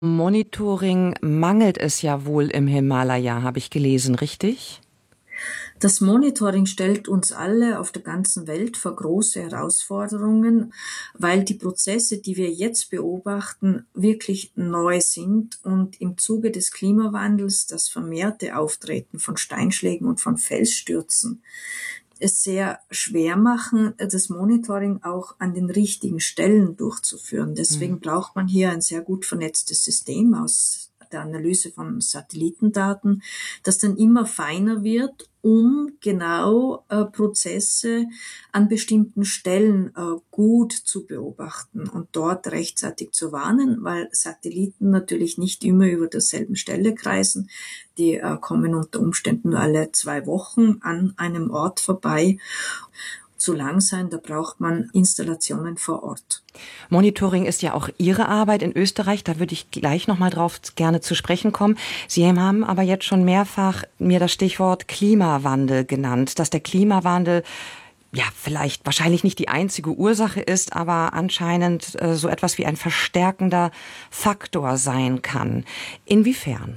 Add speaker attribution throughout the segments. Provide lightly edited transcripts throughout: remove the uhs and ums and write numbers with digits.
Speaker 1: Monitoring mangelt es ja wohl im Himalaya, habe ich gelesen, richtig?
Speaker 2: Das Monitoring stellt uns alle auf der ganzen Welt vor große Herausforderungen, weil die Prozesse, die wir jetzt beobachten, wirklich neu sind und im Zuge des Klimawandels das vermehrte Auftreten von Steinschlägen und von Felsstürzen es sehr schwer machen, das Monitoring auch an den richtigen Stellen durchzuführen. Deswegen braucht man hier ein sehr gut vernetztes System aus der Analyse von Satellitendaten, das dann immer feiner wird, um genau Prozesse an bestimmten Stellen gut zu beobachten und dort rechtzeitig zu warnen, weil Satelliten natürlich nicht immer über derselben Stelle kreisen. Die kommen unter Umständen nur alle 2 Wochen an einem Ort vorbei. Zu lang sein, da braucht man Installationen vor Ort.
Speaker 1: Monitoring ist ja auch Ihre Arbeit in Österreich. Da würde ich gleich noch mal drauf gerne zu sprechen kommen. Sie haben aber jetzt schon mehrfach mir das Stichwort Klimawandel genannt, dass der Klimawandel ja vielleicht wahrscheinlich nicht die einzige Ursache ist, aber anscheinend so etwas wie ein verstärkender Faktor sein kann. Inwiefern?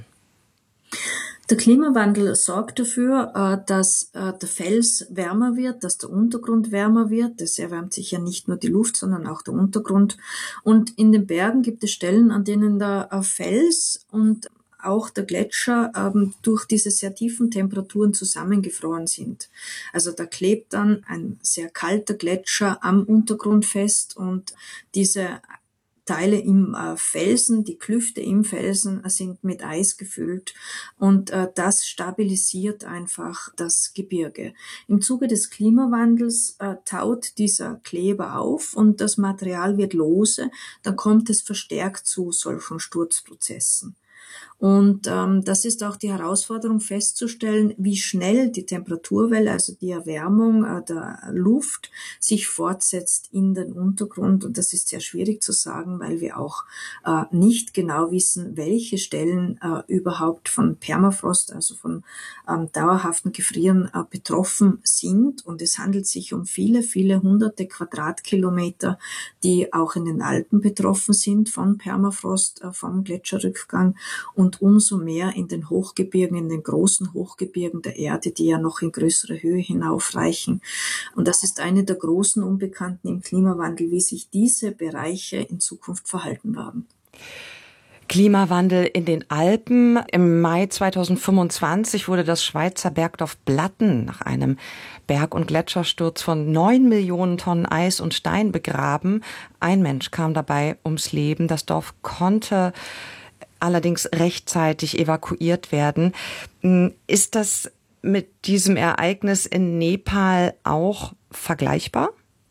Speaker 2: Der Klimawandel sorgt dafür, dass der Fels wärmer wird, dass der Untergrund wärmer wird. Es erwärmt sich ja nicht nur die Luft, sondern auch der Untergrund. Und in den Bergen gibt es Stellen, an denen der Fels und auch der Gletscher durch diese sehr tiefen Temperaturen zusammengefroren sind. Also da klebt dann ein sehr kalter Gletscher am Untergrund fest und diese Teile im Felsen, die Klüfte im Felsen sind mit Eis gefüllt und das stabilisiert einfach das Gebirge. Im Zuge des Klimawandels taut dieser Kleber auf und das Material wird lose, dann kommt es verstärkt zu solchen Sturzprozessen. Und das ist auch die Herausforderung festzustellen, wie schnell die Temperaturwelle, also die Erwärmung der Luft, sich fortsetzt in den Untergrund. Und das ist sehr schwierig zu sagen, weil wir auch nicht genau wissen, welche Stellen überhaupt von Permafrost, also von dauerhaften Gefrieren betroffen sind. Und es handelt sich um viele, viele hunderte Quadratkilometer, die auch in den Alpen betroffen sind von Permafrost, vom Gletscherrückgang. Und umso mehr in den Hochgebirgen, in den großen Hochgebirgen der Erde, die ja noch in größere Höhe hinaufreichen. Und das ist eine der großen Unbekannten im Klimawandel, wie sich diese Bereiche in Zukunft verhalten werden.
Speaker 1: Klimawandel in den Alpen. Im Mai 2025 wurde das Schweizer Bergdorf Blatten nach einem Berg- und Gletschersturz von 9 Millionen Tonnen Eis und Stein begraben. Ein Mensch kam dabei ums Leben. Das Dorf konnte allerdings rechtzeitig evakuiert werden. Ist das mit diesem Ereignis in Nepal auch vergleichbar?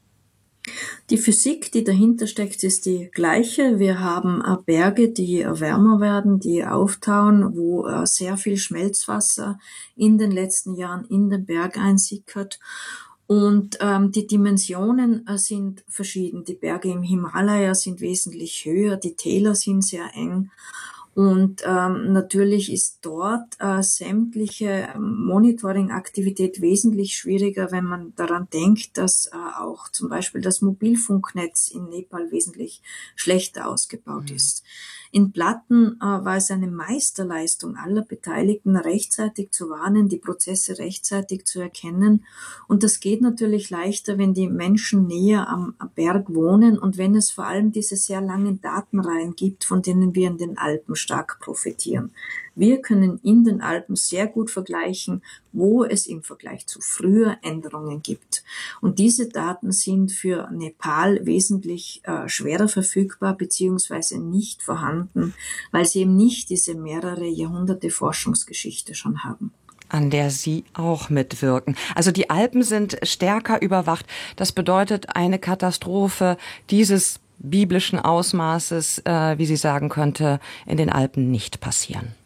Speaker 2: Die Physik, die dahinter steckt, ist die gleiche. Wir haben Berge, die wärmer werden, die auftauen, wo sehr viel Schmelzwasser in den letzten Jahren in den Berg einsickert. Und die Dimensionen sind verschieden. Die Berge im Himalaya sind wesentlich höher, die Täler sind sehr eng. Und natürlich ist dort sämtliche Monitoring-Aktivität wesentlich schwieriger, wenn man daran denkt, dass auch zum Beispiel das Mobilfunknetz in Nepal wesentlich schlechter ausgebaut ist. In Platten war es eine Meisterleistung aller Beteiligten, rechtzeitig zu warnen, die Prozesse rechtzeitig zu erkennen. Und das geht natürlich leichter, wenn die Menschen näher am Berg wohnen und wenn es vor allem diese sehr langen Datenreihen gibt, von denen wir in den Alpen stark profitieren. Wir können in den Alpen sehr gut vergleichen, wo es im Vergleich zu früher Änderungen gibt. Und diese Daten sind für Nepal wesentlich schwerer verfügbar beziehungsweise nicht vorhanden, weil sie eben nicht diese mehrere Jahrhunderte Forschungsgeschichte schon haben.
Speaker 1: An der Sie auch mitwirken. Also die Alpen sind stärker überwacht. Das bedeutet, eine Katastrophe dieses biblischen Ausmaßes, wie sie sagen könnte, in den Alpen nicht passieren.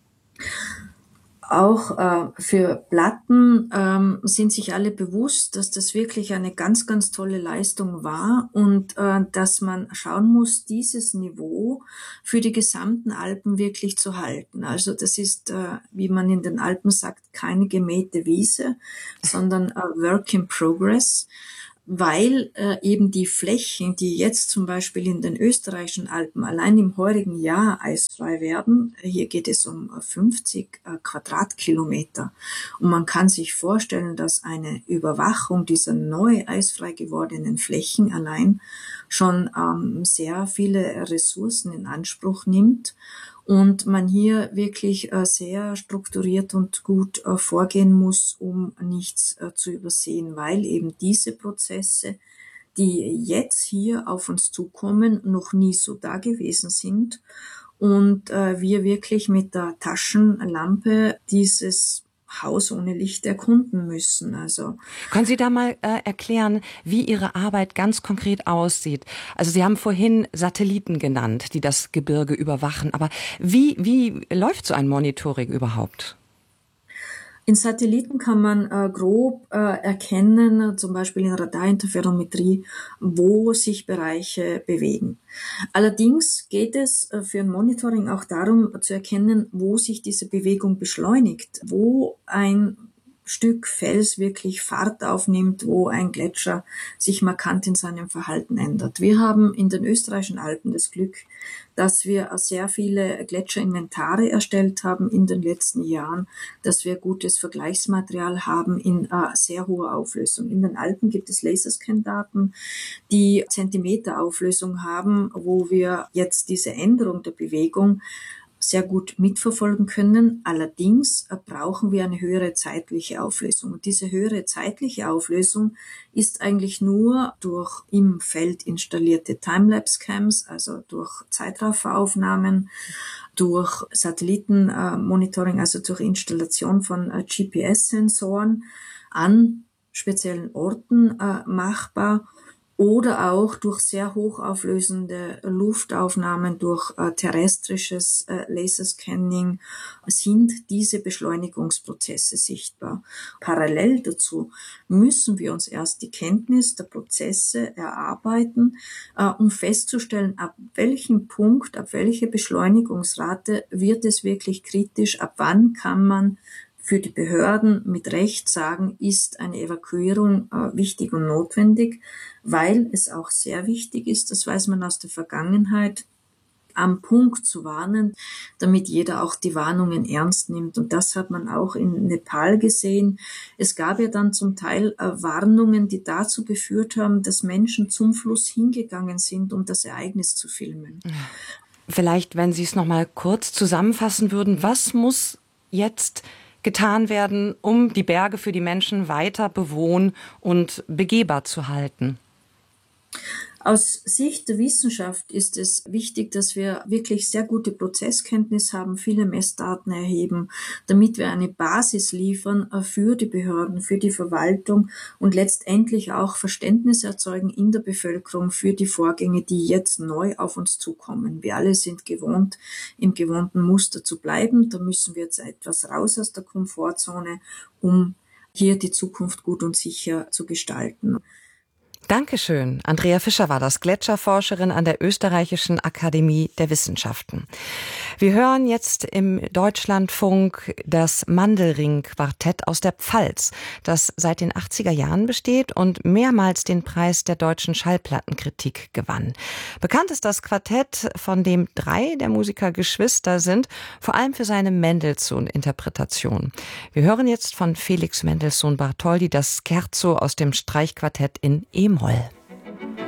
Speaker 2: Auch für Platten sind sich alle bewusst, dass das wirklich eine ganz, ganz tolle Leistung war und dass man schauen muss, dieses Niveau für die gesamten Alpen wirklich zu halten. Also das ist, wie man in den Alpen sagt, keine gemähte Wiese, sondern Work in Progress. weil eben die Flächen, die jetzt zum Beispiel in den österreichischen Alpen allein im heurigen Jahr eisfrei werden, hier geht es um 50 Quadratkilometer. Und man kann sich vorstellen, dass eine Überwachung dieser neu eisfrei gewordenen Flächen allein schon sehr viele Ressourcen in Anspruch nimmt. Und man hier wirklich sehr strukturiert und gut vorgehen muss, um nichts zu übersehen, weil eben diese Prozesse, die jetzt hier auf uns zukommen, noch nie so da gewesen sind und wir wirklich mit der Taschenlampe dieses Haus ohne Licht erkunden müssen. Also
Speaker 1: können Sie da mal erklären, wie Ihre Arbeit ganz konkret aussieht? Also Sie haben vorhin Satelliten genannt, die das Gebirge überwachen. Aber wie läuft so ein Monitoring überhaupt?
Speaker 2: In Satelliten kann man grob erkennen, zum Beispiel in Radarinterferometrie, wo sich Bereiche bewegen. Allerdings geht es für ein Monitoring auch darum zu erkennen, wo sich diese Bewegung beschleunigt, wo ein Stück Fels wirklich Fahrt aufnimmt, wo ein Gletscher sich markant in seinem Verhalten ändert. Wir haben in den österreichischen Alpen das Glück, dass wir sehr viele Gletscherinventare erstellt haben in den letzten Jahren, dass wir gutes Vergleichsmaterial haben in sehr hoher Auflösung. In den Alpen gibt es Laserscan-Daten, die Zentimeterauflösung haben, wo wir jetzt diese Änderung der Bewegung sehr gut mitverfolgen können. Allerdings brauchen wir eine höhere zeitliche Auflösung. Und diese höhere zeitliche Auflösung ist eigentlich nur durch im Feld installierte Timelapse-Cams, also durch Zeitrafferaufnahmen, durch Satellitenmonitoring, also durch Installation von GPS-Sensoren an speziellen Orten machbar. Oder auch durch sehr hochauflösende Luftaufnahmen, durch terrestrisches Laserscanning sind diese Beschleunigungsprozesse sichtbar. Parallel dazu müssen wir uns erst die Kenntnis der Prozesse erarbeiten, um festzustellen, ab welchem Punkt, ab welcher Beschleunigungsrate wird es wirklich kritisch, ab wann kann man für die Behörden mit Recht sagen, ist eine Evakuierung wichtig und notwendig, weil es auch sehr wichtig ist, das weiß man aus der Vergangenheit, am Punkt zu warnen, damit jeder auch die Warnungen ernst nimmt. Und das hat man auch in Nepal gesehen. Es gab ja dann zum Teil Warnungen, die dazu geführt haben, dass Menschen zum Fluss hingegangen sind, um das Ereignis zu filmen.
Speaker 1: Vielleicht, wenn Sie es noch mal kurz zusammenfassen würden, was muss jetzt getan werden, um die Berge für die Menschen weiter bewohnt und begehbar zu halten?
Speaker 2: Aus Sicht der Wissenschaft ist es wichtig, dass wir wirklich sehr gute Prozesskenntnis haben, viele Messdaten erheben, damit wir eine Basis liefern für die Behörden, für die Verwaltung und letztendlich auch Verständnis erzeugen in der Bevölkerung für die Vorgänge, die jetzt neu auf uns zukommen. Wir alle sind gewohnt, im gewohnten Muster zu bleiben. Da müssen wir jetzt etwas raus aus der Komfortzone, um hier die Zukunft gut und sicher zu gestalten.
Speaker 1: Dankeschön. Andrea Fischer war das, Gletscherforscherin an der Österreichischen Akademie der Wissenschaften. Wir hören jetzt im Deutschlandfunk das Mandelring-Quartett aus der Pfalz, das seit den 80er Jahren besteht und mehrmals den Preis der deutschen Schallplattenkritik gewann. Bekannt ist das Quartett, von dem 3 der Musiker Geschwister sind, vor allem für seine Mendelssohn-Interpretation. Wir hören jetzt von Felix Mendelssohn Bartholdy das Scherzo aus dem Streichquartett in E-Moll.